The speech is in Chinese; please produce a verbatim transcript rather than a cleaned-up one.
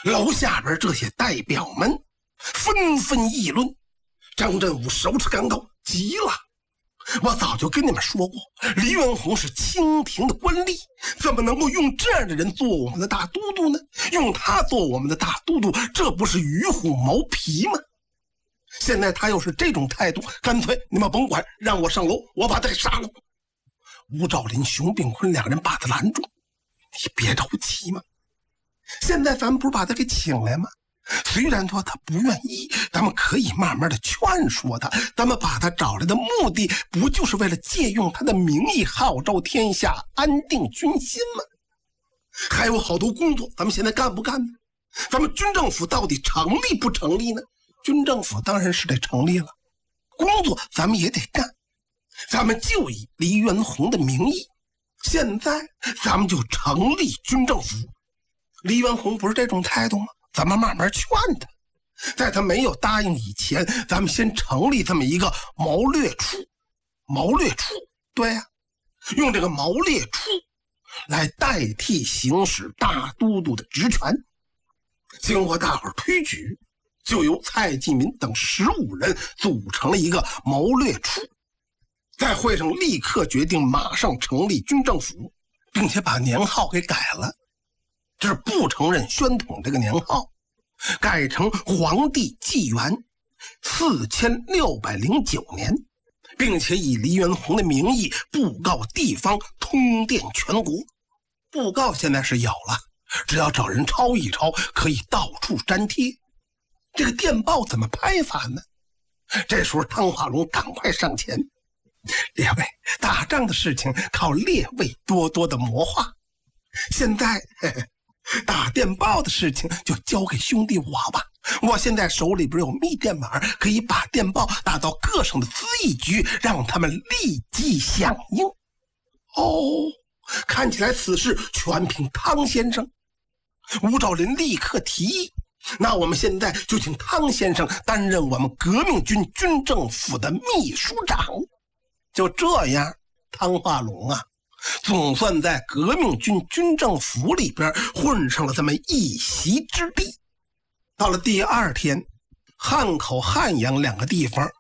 楼下边这些代表们纷纷议论，张振武手持杆刀急了。我早就跟你们说过，黎元洪是清廷的官吏，怎么能够用这样的人做我们的大都督呢？用他做我们的大都督，这不是与虎谋皮吗？现在他要是这种态度，干脆你们甭管，让我上楼，我把他给杀了。吴兆林、熊秉坤两个人把他拦住，你别着急嘛，现在咱们不是把他给请来吗？虽然说他不愿意，咱们可以慢慢的劝说他，咱们把他找来的目的不就是为了借用他的名义号召天下，安定军心吗？还有好多工作咱们现在干不干呢？咱们军政府到底成立不成立呢？军政府当然是得成立了，工作咱们也得干，咱们就以黎元洪的名义，现在咱们就成立军政府。黎元洪不是这种态度吗？咱们慢慢劝他，在他没有答应以前，咱们先成立这么一个谋略处。谋略处，对呀、啊，用这个谋略处来代替行使大都督的职权。经过大伙儿推举，就由蔡继民等十五人组成了一个谋略处。在会上立刻决定马上成立军政府，并且把年号给改了。这是不承认宣统这个年号，改成皇帝纪元四千六百零九年，并且以黎元洪的名义布告地方，通电全国。布告现在是有了，只要找人抄一抄，可以到处粘贴。这个电报怎么拍法呢？这时候汤化龙赶快上前，列位，打仗的事情靠列位多多的谋划，现在嘿嘿打电报的事情就交给兄弟我吧。我现在手里边有密电码，可以把电报打到各省的咨议局，让他们立即响应。哦，看起来此事全凭汤先生。吴兆林立刻提议，那我们现在就请汤先生担任我们革命军军政府的秘书长。就这样，汤化龙啊总算在革命军军政府里边混上了这么一席之地。到了第二天，汉口、汉阳两个地方